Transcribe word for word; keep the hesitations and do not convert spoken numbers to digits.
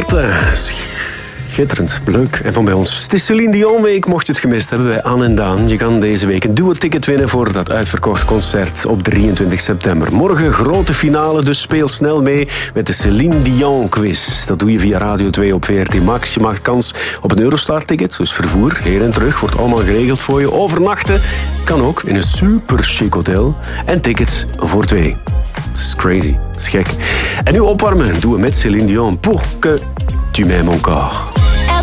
Martin. Schitterend, leuk. En van bij ons. Het is Céline Dion week, mocht je het gemist hebben bij Anne en Daan. Je kan deze week een duo-ticket winnen voor dat uitverkocht concert op drieëntwintig september. Morgen grote finale, dus speel snel mee met de Céline Dion quiz. Dat doe je via Radio twee op V R T Max. Je maakt kans op een Eurostar-ticket, dus vervoer, heen en terug, wordt allemaal geregeld voor je. Overnachten kan ook in een super chic hotel. En tickets voor twee. Dat is crazy, dat is gek. En nu opwarmen doen we met Céline Dion. Pour que tu m'aimes encore.